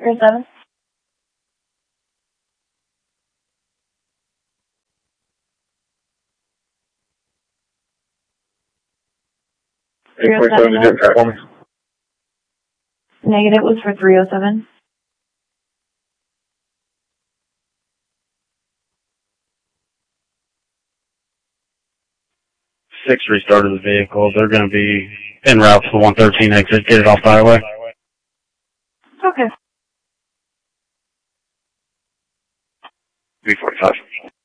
307. Negative was for 307. 6 restarted the vehicle. They're going to be en route to the 113 exit. Get it off the highway. Okay. 345.